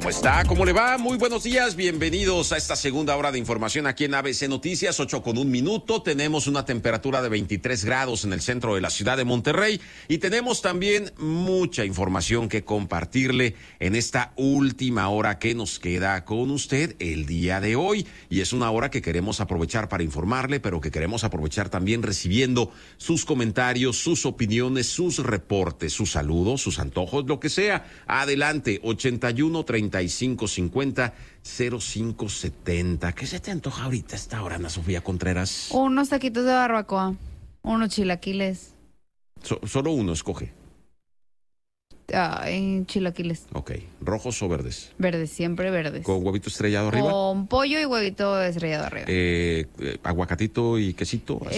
¿Cómo está? ¿Cómo le va? Muy buenos días, bienvenidos a esta segunda hora de información aquí en ABC Noticias, 8:01. Tenemos una temperatura de 23 grados en el centro de la ciudad de Monterrey y tenemos también mucha información que compartirle en esta última hora que nos queda con usted el día de hoy. Y es una hora que queremos aprovechar para informarle, pero que queremos aprovechar también recibiendo sus comentarios, sus opiniones, sus reportes, sus saludos, sus antojos, lo que sea. Adelante, 81-3550-0570. ¿Qué se te antoja ahorita a esta hora, Ana Sofía Contreras? Unos taquitos de barbacoa, unos chilaquiles. Solo uno, escoge. Ay, chilaquiles. Ok, ¿rojos o verdes? Verdes, siempre verdes. ¿Con huevito estrellado arriba? Con pollo y huevito estrellado arriba. ¿Aguacatito y quesito? Así.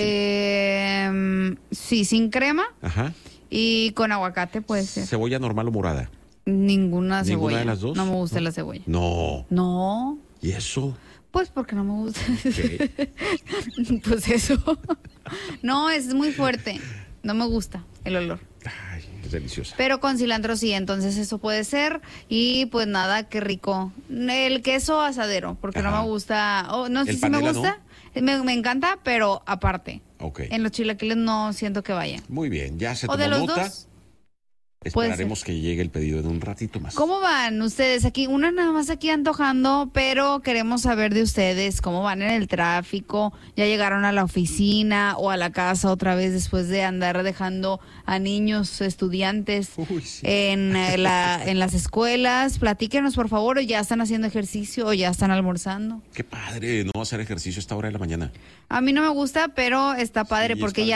Sí, sin crema. Ajá. Y con aguacate puede ser. ¿Cebolla normal o morada? Ninguna cebolla. ¿Ninguna de las dos? No me gusta la cebolla. No. ¿Y eso? Pues porque no me gusta. ¿Qué? Pues eso. No, es muy fuerte. No me gusta el olor. Ay, es deliciosa. Pero con cilantro sí, entonces eso puede ser. Y pues nada, qué rico. El queso asadero, porque Ajá. no me gusta. No sé si me gusta. Me encanta, pero aparte. Ok. En los chilaquiles no siento que vaya. Muy bien, ya se tomó ¿O de los nota. dos? Esperaremos que llegue el pedido en un ratito más. ¿Cómo van ustedes aquí? Una nada más aquí antojando, pero queremos saber de ustedes cómo van en el tráfico. ¿Ya llegaron a la oficina o a la casa otra vez después de andar dejando a niños estudiantes Sí. en las escuelas? Platíquenos, por favor, ¿o ya están haciendo ejercicio o ya están almorzando? Qué padre, no hacer ejercicio a esta hora de la mañana. A mí no me gusta, pero está padre Sí, es porque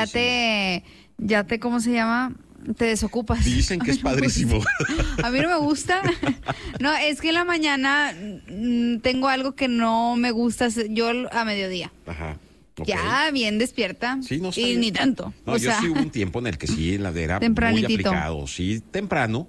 ya te, ¿cómo se llama? Te desocupas. Dicen que es padrísimo. A mí no me gusta. No, es que en la mañana tengo algo que no me gusta yo a mediodía. Ajá. Okay. Ya bien despierta. Sí, no está y bien. ni tanto. No, yo sí hubo un tiempo en el que sí, en la era muy Tempranitito. aplicado. Sí, temprano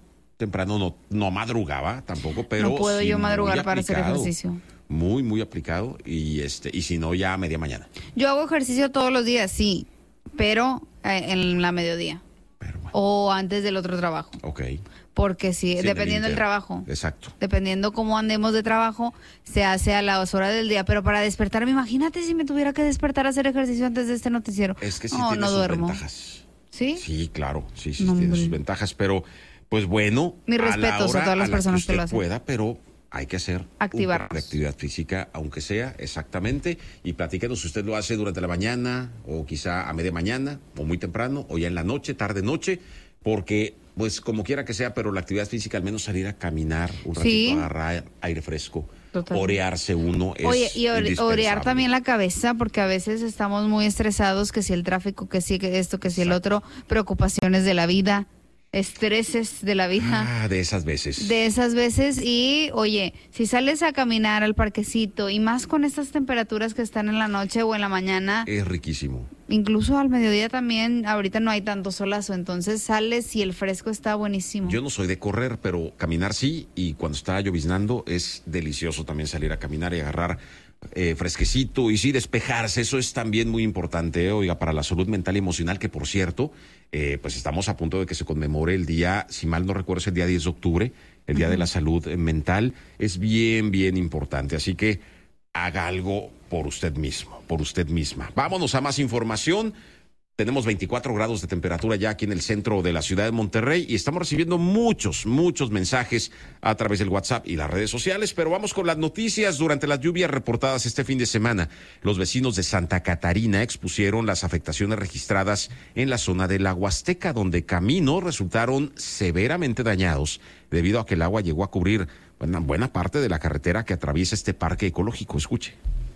no madrugaba tampoco, pero no puedo sí yo madrugar muy para hacer aplicado. ejercicio. Muy aplicado y si no ya a media mañana. Yo hago ejercicio todos los días, sí, pero en la mediodía. Pero bueno. O antes del otro trabajo. Ok. Porque sí, en dependiendo el del trabajo. Exacto. Dependiendo cómo andemos de trabajo, se hace a las horas del día. Pero para despertarme, imagínate si me tuviera que despertar a hacer ejercicio antes de este noticiero. Es que sí no, tiene no sus duermo. ventajas. ¿Sí? Sí, claro. Sí, No, tiene hombre. sus ventajas. Pero, pues bueno. Mis a la respetos hora a todas las a la personas que lo usted hacen. pueda, pero hay que hacer Activarnos. un poco de actividad física, aunque sea exactamente. Y platíquenos si usted lo hace durante la mañana, o quizá a media mañana, o muy temprano, o ya en la noche, tarde-noche. Porque, pues, como quiera que sea, pero la actividad física, al menos salir a caminar un ratito, Sí. agarrar aire fresco, Totalmente. orearse uno es Oye, y indispensable. orear también la cabeza, porque a veces estamos muy estresados, que si el tráfico, que si que esto, que si el otro, preocupaciones de la vida, estreses de la vida. De esas veces. De esas veces. Y oye, si sales a caminar al parquecito y más con estas temperaturas que están en la noche o en la mañana, Es riquísimo. incluso al mediodía también, ahorita no hay tanto solazo, entonces sales y el fresco está buenísimo. Yo no soy de correr, pero caminar sí, y cuando está lloviznando es delicioso también salir a caminar y agarrar fresquecito y sí despejarse. Eso es también muy importante, oiga, para la salud mental y emocional, que por cierto, pues estamos a punto de que se conmemore el día, si mal no recuerdo, es el día 10 de octubre, el Día de la Salud Mental. Es bien importante, así que haga algo por usted mismo, por usted misma. Vámonos a más información. Tenemos 24 grados de temperatura ya aquí en el centro de la ciudad de Monterrey y estamos recibiendo muchos mensajes a través del WhatsApp y las redes sociales, pero vamos con las noticias. Durante las lluvias reportadas este fin de semana, los vecinos de Santa Catarina expusieron las afectaciones registradas en la zona de la Huasteca, donde caminos resultaron severamente dañados debido a que el agua llegó a cubrir una buena parte de la carretera que atraviesa este parque ecológico. Escuche.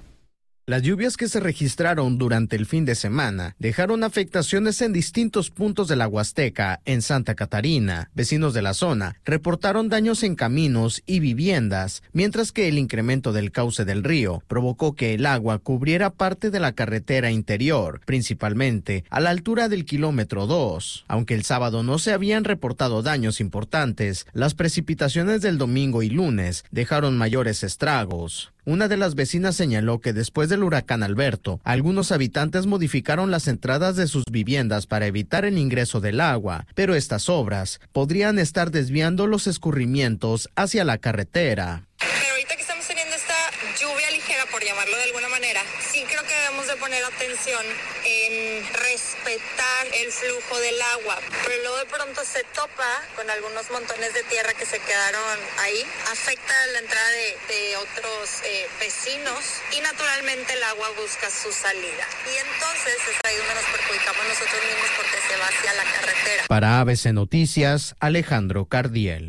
Las lluvias que se registraron durante el fin de semana dejaron afectaciones en distintos puntos de la Huasteca, en Santa Catarina. Vecinos de la zona reportaron daños en caminos y viviendas, mientras que el incremento del cauce del río provocó que el agua cubriera parte de la carretera interior, principalmente a la altura del kilómetro 2. Aunque el sábado no se habían reportado daños importantes, las precipitaciones del domingo y lunes dejaron mayores estragos. Una de las vecinas señaló que después del huracán Alberto, algunos habitantes modificaron las entradas de sus viviendas para evitar el ingreso del agua, pero estas obras podrían estar desviando los escurrimientos hacia la carretera. Pero ahorita que estamos teniendo esta lluvia ligera, por llamarlo de alguna manera, sí creo que debemos de poner atención en respetar el flujo del agua, pero luego de pronto se topa con algunos montones de tierra que se quedaron ahí, afecta la entrada de otros vecinos y naturalmente el agua busca su salida. Y entonces es ahí donde nos perjudicamos nosotros mismos porque se va hacia la carretera. Para ABC Noticias, Alejandro Cardiel.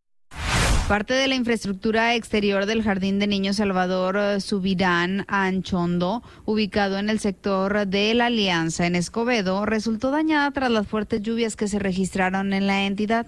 Parte de la infraestructura exterior del Jardín de Niños Salvador Subirán Anchondo, ubicado en el sector de la Alianza en Escobedo, resultó dañada tras las fuertes lluvias que se registraron en la entidad.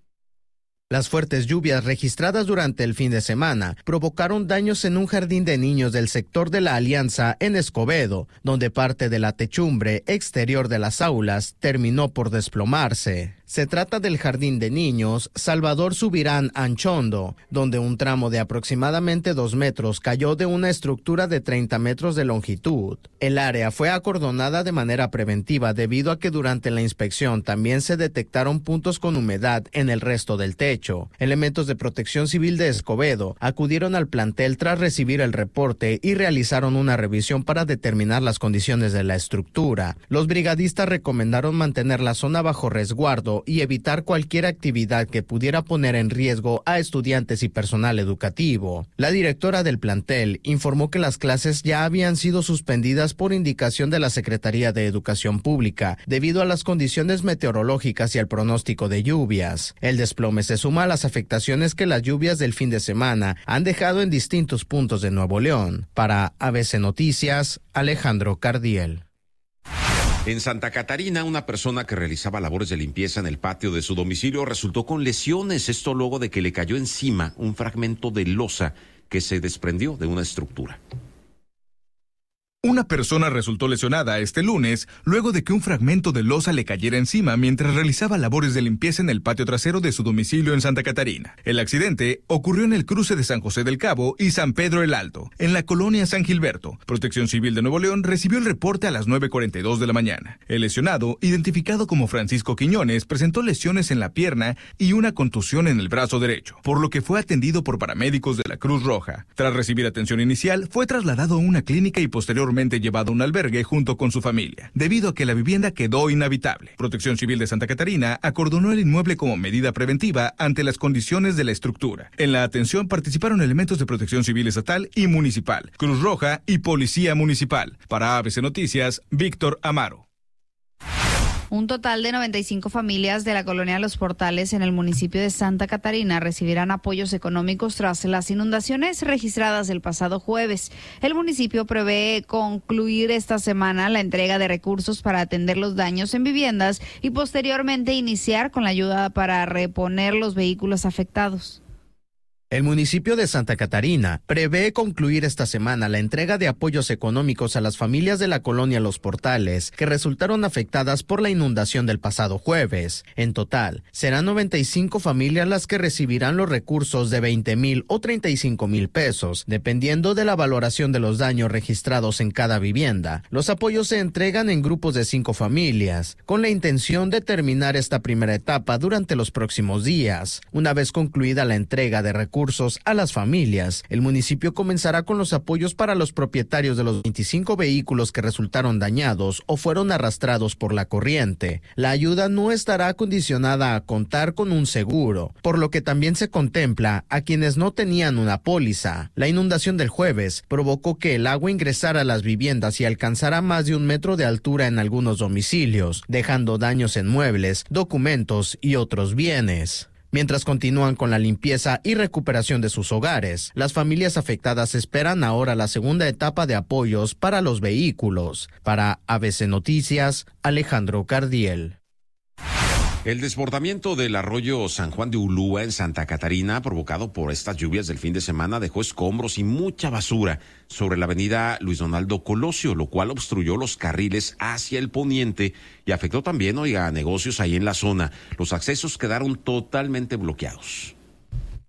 Las fuertes lluvias registradas durante el fin de semana provocaron daños en un jardín de niños del sector de la Alianza en Escobedo, donde parte de la techumbre exterior de las aulas terminó por desplomarse. Se trata del Jardín de Niños Salvador Subirán Anchondo, donde un tramo de aproximadamente 2 metros cayó de una estructura de 30 metros de longitud. El área fue acordonada de manera preventiva debido a que durante la inspección también se detectaron puntos con humedad en el resto del techo. Elementos de Protección Civil de Escobedo acudieron al plantel tras recibir el reporte y realizaron una revisión para determinar las condiciones de la estructura. Los brigadistas recomendaron mantener la zona bajo resguardo y evitar cualquier actividad que pudiera poner en riesgo a estudiantes y personal educativo. La directora del plantel informó que las clases ya habían sido suspendidas por indicación de la Secretaría de Educación Pública debido a las condiciones meteorológicas y al pronóstico de lluvias. El desplome se suma a las afectaciones que las lluvias del fin de semana han dejado en distintos puntos de Nuevo León. Para ABC Noticias, Alejandro Cardiel. En Santa Catarina, una persona que realizaba labores de limpieza en el patio de su domicilio resultó con lesiones, esto luego de que le cayó encima un fragmento de losa que se desprendió de una estructura. Una persona resultó lesionada este lunes luego de que un fragmento de losa le cayera encima mientras realizaba labores de limpieza en el patio trasero de su domicilio en Santa Catarina. El accidente ocurrió en el cruce de San José del Cabo y San Pedro el Alto, en la colonia San Gilberto. Protección Civil de Nuevo León recibió el reporte a las 9:42 de la mañana. El lesionado, identificado como Francisco Quiñones, presentó lesiones en la pierna y una contusión en el brazo derecho, por lo que fue atendido por paramédicos de la Cruz Roja. Tras recibir atención inicial, fue trasladado a una clínica y posteriormente llevado a un albergue junto con su familia, debido a que la vivienda quedó inhabitable. Protección Civil de Santa Catarina acordonó el inmueble como medida preventiva ante las condiciones de la estructura. En la atención participaron elementos de Protección Civil estatal y municipal, Cruz Roja y Policía Municipal. Para ABC Noticias, Víctor Amaro. Un total de 95 familias de la colonia Los Portales en el municipio de Santa Catarina recibirán apoyos económicos tras las inundaciones registradas el pasado jueves. El municipio prevé concluir esta semana la entrega de recursos para atender los daños en viviendas y posteriormente iniciar con la ayuda para reponer los vehículos afectados. El municipio de Santa Catarina prevé concluir esta semana la entrega de apoyos económicos a las familias de la colonia Los Portales que resultaron afectadas por la inundación del pasado jueves. En total, serán 95 familias las que recibirán los recursos de 20,000 o 35,000 pesos, dependiendo de la valoración de los daños registrados en cada vivienda. Los apoyos se entregan en grupos de 5 familias, con la intención de terminar esta primera etapa durante los próximos días. Una vez concluida la entrega de recursos a las familias, el municipio comenzará con los apoyos para los propietarios de los 25 vehículos que resultaron dañados o fueron arrastrados por la corriente. La ayuda no estará condicionada a contar con un seguro, por lo que también se contempla a quienes no tenían una póliza. La inundación del jueves provocó que el agua ingresara a las viviendas y alcanzara más de 1 metro de altura en algunos domicilios, dejando daños en muebles, documentos y otros bienes. Mientras continúan con la limpieza y recuperación de sus hogares, las familias afectadas esperan ahora la segunda etapa de apoyos para los vehículos. Para ABC Noticias, Alejandro Cardiel. El desbordamiento del arroyo San Juan de Ulúa en Santa Catarina, provocado por estas lluvias del fin de semana, dejó escombros y mucha basura sobre la avenida Luis Donaldo Colosio, lo cual obstruyó los carriles hacia el poniente y afectó también, a negocios ahí en la zona. Los accesos quedaron totalmente bloqueados.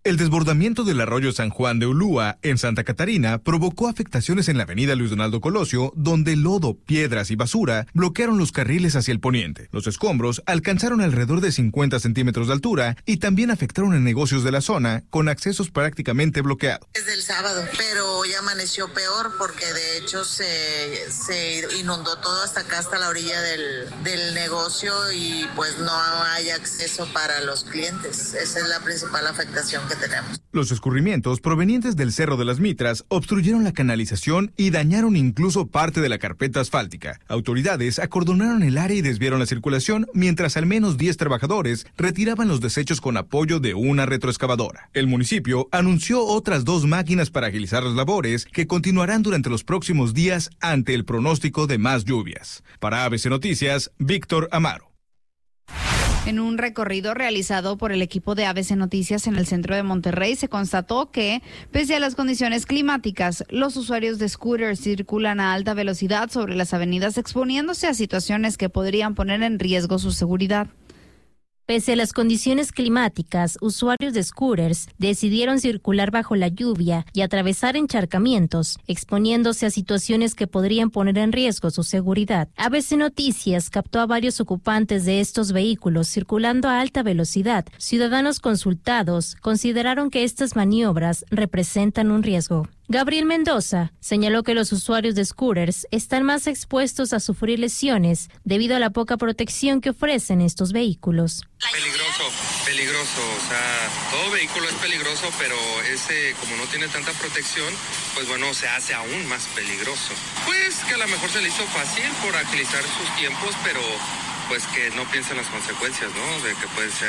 El desbordamiento del arroyo San Juan de Ulúa, en Santa Catarina, provocó afectaciones en la avenida Luis Donaldo Colosio, donde lodo, piedras y basura bloquearon los carriles hacia el poniente. Los escombros alcanzaron alrededor de 50 centímetros de altura y también afectaron a negocios de la zona, con accesos prácticamente bloqueados. Desde el sábado, pero hoy amaneció peor porque de hecho se inundó todo hasta acá, hasta la orilla del negocio, y pues no hay acceso para los clientes. Esa es la principal afectación que tenemos. Los escurrimientos provenientes del Cerro de las Mitras obstruyeron la canalización y dañaron incluso parte de la carpeta asfáltica. Autoridades acordonaron el área y desviaron la circulación, mientras al menos 10 trabajadores retiraban los desechos con apoyo de una retroexcavadora. El municipio anunció otras 2 máquinas para agilizar las labores, que continuarán durante los próximos días ante el pronóstico de más lluvias. Para ABC Noticias, Víctor Amaro. En un recorrido realizado por el equipo de ABC Noticias en el centro de Monterrey, se constató que, pese a las condiciones climáticas, los usuarios de scooters circulan a alta velocidad sobre las avenidas, exponiéndose a situaciones que podrían poner en riesgo su seguridad. Pese a las condiciones climáticas, usuarios de scooters decidieron circular bajo la lluvia y atravesar encharcamientos, exponiéndose a situaciones que podrían poner en riesgo su seguridad. ABC Noticias captó a varios ocupantes de estos vehículos circulando a alta velocidad. Ciudadanos consultados consideraron que estas maniobras representan un riesgo. Gabriel Mendoza señaló que los usuarios de scooters están más expuestos a sufrir lesiones debido a la poca protección que ofrecen estos vehículos. Peligroso, o sea, todo vehículo es peligroso, pero ese, como no tiene tanta protección, pues bueno, se hace aún más peligroso. Pues que a lo mejor se le hizo fácil por agilizar sus tiempos, pero pues que no piensen las consecuencias, ¿no? De que pueden ser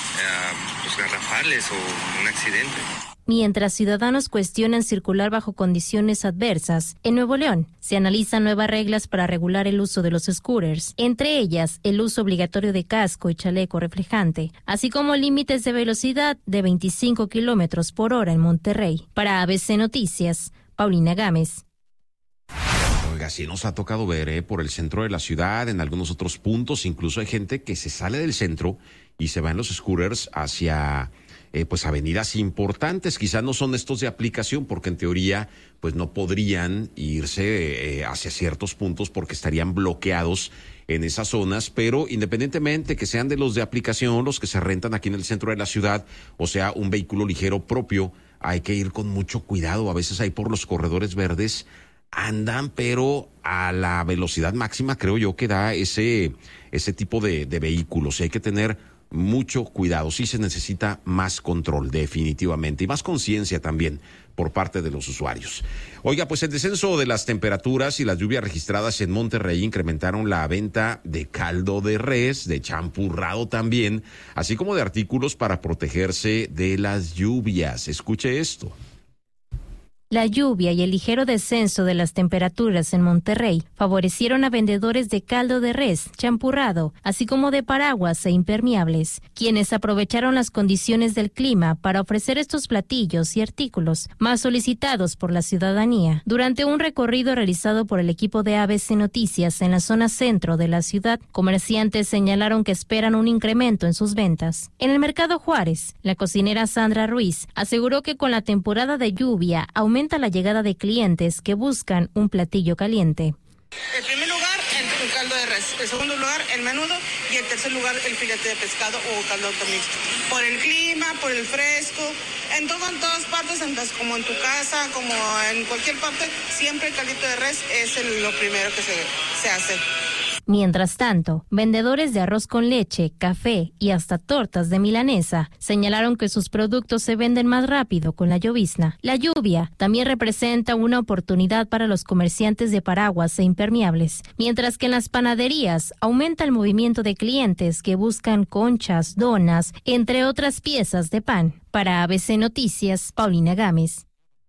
pues garrafales o un accidente. Mientras ciudadanos cuestionan circular bajo condiciones adversas, en Nuevo León se analizan nuevas reglas para regular el uso de los scooters, entre ellas el uso obligatorio de casco y chaleco reflejante, así como límites de velocidad de 25 kilómetros por hora en Monterrey. Para ABC Noticias, Paulina Gámez. Oiga, sí nos ha tocado ver por el centro de la ciudad, en algunos otros puntos, incluso hay gente que se sale del centro y se va en los scooters hacia pues avenidas importantes. Quizás no son estos de aplicación, porque en teoría pues no podrían irse hacia ciertos puntos porque estarían bloqueados en esas zonas, pero independientemente que sean de los de aplicación, los que se rentan aquí en el centro de la ciudad, o sea, un vehículo ligero propio, hay que ir con mucho cuidado. A veces ahí por los corredores verdes andan, pero a la velocidad máxima, creo yo, que da ese tipo de vehículos. Hay que tener mucho cuidado. Sí se necesita más control, definitivamente, y más conciencia también por parte de los usuarios. Oiga, pues el descenso de las temperaturas y las lluvias registradas en Monterrey incrementaron la venta de caldo de res, de champurrado también, así como de artículos para protegerse de las lluvias. Escuche esto. La lluvia y el ligero descenso de las temperaturas en Monterrey favorecieron a vendedores de caldo de res, champurrado, así como de paraguas e impermeables, quienes aprovecharon las condiciones del clima para ofrecer estos platillos y artículos más solicitados por la ciudadanía. Durante un recorrido realizado por el equipo de ABC Noticias en la zona centro de la ciudad, comerciantes señalaron que esperan un incremento en sus ventas. En el Mercado Juárez, la cocinera Sandra Ruiz aseguró que con la temporada de lluvia aumenta la llegada de clientes que buscan un platillo caliente. En primer lugar, el caldo de res. En segundo lugar, el menudo. Y en tercer lugar, el filete de pescado o caldo mixto. Por el clima, por el fresco. En todas partes, como en tu casa, como en cualquier parte, siempre el caldito de res es lo primero que se hace. Mientras tanto, vendedores de arroz con leche, café y hasta tortas de milanesa señalaron que sus productos se venden más rápido con la llovizna. La lluvia también representa una oportunidad para los comerciantes de paraguas e impermeables, mientras que en las panaderías aumenta el movimiento de clientes que buscan conchas, donas, entre otras piezas de pan. Para ABC Noticias, Paulina Gámez.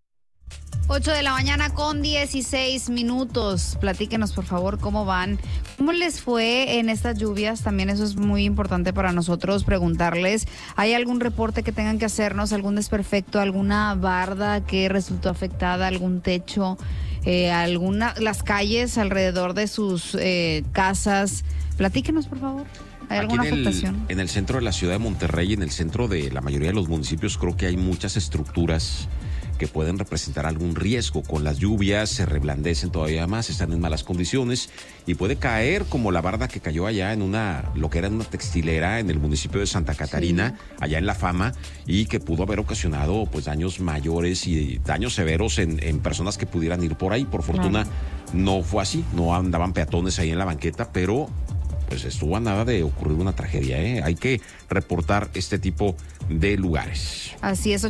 8 de la mañana con 16 minutos. Platíquenos, por favor, cómo van. ¿Cómo les fue en estas lluvias? También eso es muy importante para nosotros preguntarles. ¿Hay algún reporte que tengan que hacernos? ¿Algún desperfecto? ¿Alguna barda que resultó afectada? ¿Algún techo? ¿Las calles alrededor de sus casas? Platíquenos, por favor. ¿Hay alguna afectación? En el centro de la ciudad de Monterrey, en el centro de la mayoría de los municipios, creo que hay muchas estructuras que pueden representar algún riesgo. Con las lluvias se reblandecen todavía más, están en malas condiciones y puede caer como la barda que cayó allá en lo que era una textilera en el municipio de Santa Catarina, allá en La Fama, y que pudo haber ocasionado pues daños mayores y daños severos en personas que pudieran ir por ahí. Por fortuna no fue así, no andaban peatones ahí en la banqueta, pero pues estuvo a nada de ocurrir una tragedia, ¿eh? Hay que reportar este tipo de lugares. Así es,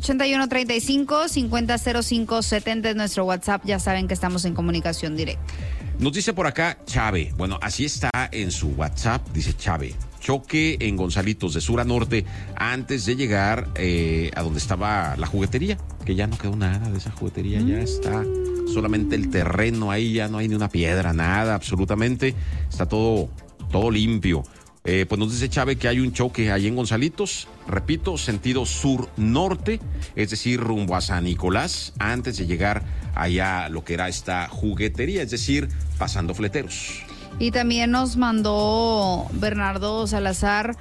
8135-500570 es nuestro WhatsApp. Ya saben que estamos en comunicación directa. Nos dice por acá Chave. Bueno, así está en su WhatsApp, dice Chave. Choque en Gonzalitos, de sur a norte, antes de llegar a donde estaba la juguetería, que ya no quedó nada de esa juguetería, ya está solamente el terreno ahí, ya no hay ni una piedra, nada, absolutamente. Está todo limpio. Pues nos dice Chávez que hay un choque ahí en Gonzalitos, repito, sentido sur-norte, es decir, rumbo a San Nicolás, antes de llegar allá a lo que era esta juguetería, es decir, pasando Fleteros. Y también nos mandó Bernardo Salazar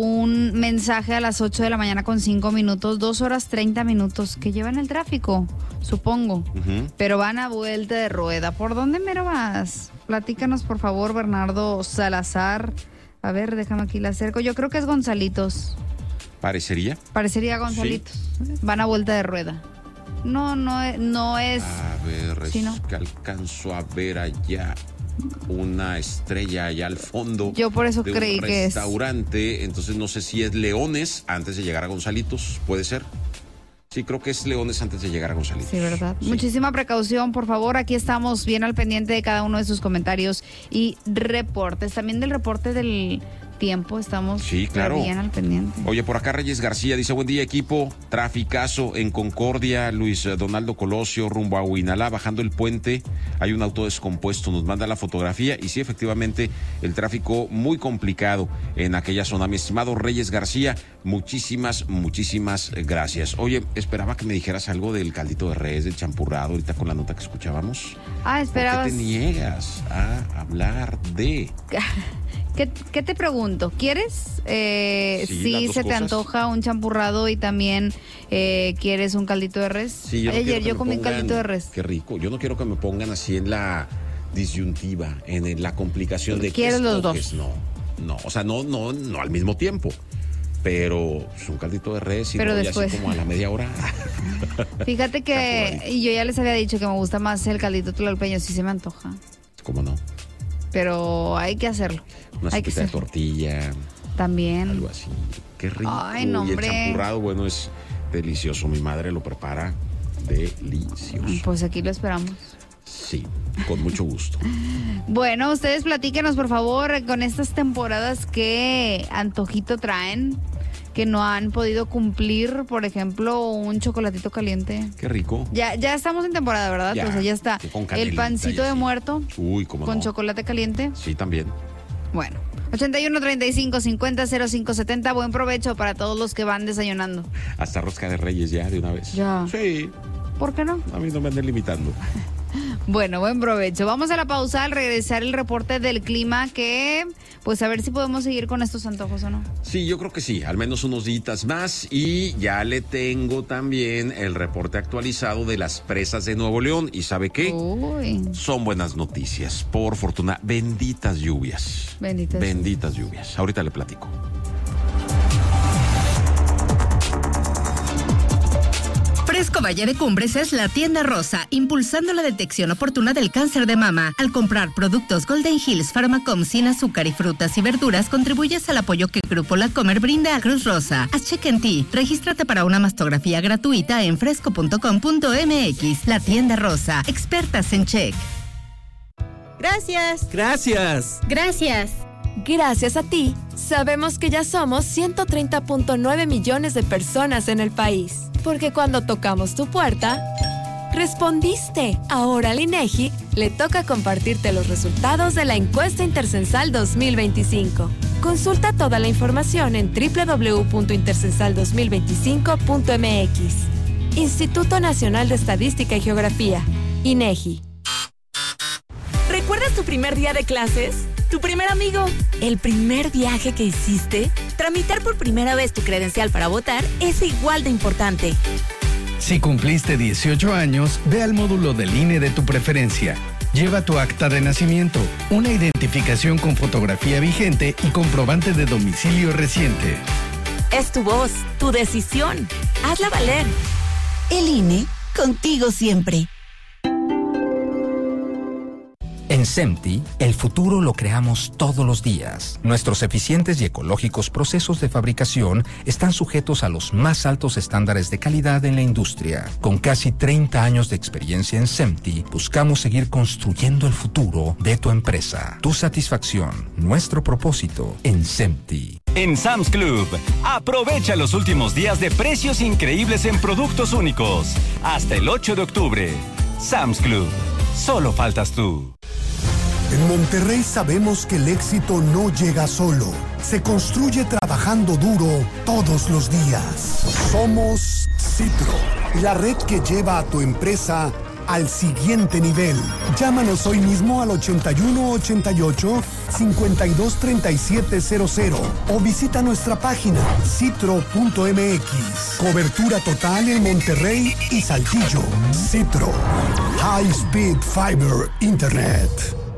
un mensaje a las 8 de la mañana con 5 minutos, 2 horas 30 minutos, que llevan el tráfico, supongo, pero van a vuelta de rueda. ¿Por dónde mero vas? Platícanos, por favor, Bernardo Salazar. A ver, déjame aquí la acerco. Yo creo que es Gonzalitos. ¿Parecería? Parecería Gonzalitos. Sí. Van a vuelta de rueda. No es... A ver, ¿sí, no? Que alcanzo a ver allá una estrella allá al fondo. Yo por eso de creí un que restaurante, entonces no sé si es Leones antes de llegar a Gonzalitos, puede ser. Sí, creo que es Leones antes de llegar a Gonzalitos. Sí, ¿verdad? Sí. Muchísima precaución, por favor. Aquí estamos bien al pendiente de cada uno de sus comentarios y reportes. También del reporte del tiempo estamos bien al pendiente. Oye, por acá Reyes García dice, buen día equipo, traficazo en Concordia, Luis Donaldo Colosio, rumbo a Huinalá, bajando el puente, hay un auto descompuesto, nos manda la fotografía y sí, efectivamente, el tráfico muy complicado en aquella zona. Mi estimado Reyes García, muchísimas gracias. Oye, esperaba que me dijeras algo del caldito de res, del champurrado, ahorita con la nota que escuchábamos. Esperabas. ¿Por qué te niegas a hablar de...? ¿Qué te pregunto? ¿Quieres? Sí, se te antoja un champurrado y también quieres un caldito de res. Sí, ayer yo comí caldito de res. Qué rico. Yo no quiero que me pongan así en la disyuntiva, en la complicación de que ¿quieres los dos? No, o sea, no al mismo tiempo. Pero es un caldito de res y pero voy después, así como a la media hora. Fíjate que yo ya les había dicho que me gusta más el caldito tlalpeño, sí se me antoja. ¿Cómo no? Pero hay que hacerlo. Una sopita de tortilla. También. Algo así. Qué rico. Ay, no, hombre. Y el champurrado, bueno, es delicioso. Mi madre lo prepara delicioso. Pues aquí lo esperamos. Sí, con mucho gusto. Bueno, ustedes platíquenos, por favor, con estas temporadas qué antojito traen, que no han podido cumplir, por ejemplo, un chocolatito caliente. Qué rico. Ya estamos en temporada, ¿verdad? Ya, o sea, ya está. El pancito de muerto. Uy, cómo con no. chocolate caliente. Sí, también. Bueno, 81-35-50-0570. Buen provecho para todos los que van desayunando. Hasta rosca de reyes ya, de una vez. Ya. Sí. ¿Por qué no? A mí no me anden limitando. Bueno, buen provecho. Vamos a la pausa al regresar el reporte del clima que, pues a ver si podemos seguir con estos antojos o no. Sí, yo creo que sí, al menos unos días más y ya le tengo también el reporte actualizado de las presas de Nuevo León y ¿sabe qué? Uy. Son buenas noticias, por fortuna, benditas lluvias. Benditas lluvias. Ahorita le platico. Fresco Valle de Cumbres es la tienda rosa, impulsando la detección oportuna del cáncer de mama. Al comprar productos Golden Hills Pharmacom sin azúcar y frutas y verduras, contribuyes al apoyo que Grupo La Comer brinda a Cruz Rosa. Haz check en ti. Regístrate para una mastografía gratuita en fresco.com.mx. La tienda rosa, expertas en check. Gracias. Gracias. Gracias. Gracias a ti, sabemos que ya somos 130.9 millones de personas en el país. Porque cuando tocamos tu puerta, respondiste. Ahora al INEGI le toca compartirte los resultados de la encuesta intercensal 2025. Consulta toda la información en www.intercensal2025.mx. Instituto Nacional de Estadística y Geografía, INEGI. ¿Recuerdas tu primer día de clases? tu primer amigo, el primer viaje que hiciste. Tramitar por primera vez tu credencial para votar es igual de importante. Si cumpliste 18 años, ve al módulo del INE de tu preferencia. Lleva tu acta de nacimiento, una identificación con fotografía vigente y comprobante de domicilio reciente. Es tu voz, tu decisión. Hazla valer. El INE, contigo siempre. En SEMTI, el futuro lo creamos todos los días. Nuestros eficientes y ecológicos procesos de fabricación están sujetos a los más altos estándares de calidad en la industria. Con casi 30 años de experiencia en SEMTI, buscamos seguir construyendo el futuro de tu empresa. Tu satisfacción, nuestro propósito en SEMTI. En Sam's Club, aprovecha los últimos días de precios increíbles en productos únicos. Hasta el 8 de octubre. Sam's Club. Solo faltas tú. En Monterrey sabemos que el éxito no llega solo. Se construye trabajando duro todos los días. Somos Citro, la red que lleva a tu empresa al siguiente nivel. Llámanos hoy mismo al 8188-523700 o visita nuestra página citro.mx. Cobertura total en Monterrey y Saltillo. Citro. High Speed Fiber Internet.